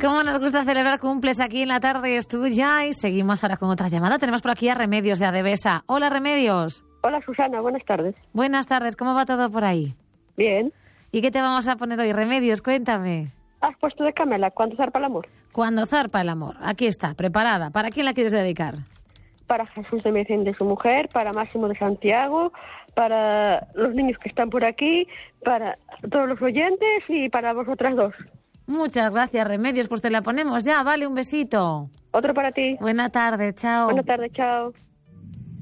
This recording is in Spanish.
Cómo nos gusta celebrar cumples aquí en La Tarde es Tuya. Y seguimos ahora con otra llamada. Tenemos por aquí a Remedios de Adevesa. Hola, Remedios. Hola, Susana, buenas tardes. Buenas tardes, ¿cómo va todo por ahí? Bien. ¿Y qué te vamos a poner hoy, Remedios? Cuéntame. Has puesto de Camela, ¿cuándo zarpa el amor? Cuando zarpa el amor. Aquí está, preparada. ¿Para quién la quieres dedicar? Para Jesús de Mecén de su mujer, para Máximo de Santiago, para los niños que están por aquí, para todos los oyentes y para vosotras dos. Muchas gracias, Remedios. Pues te la ponemos ya, vale, un besito. Otro para ti. Buena tarde, chao. Buena tarde, chao.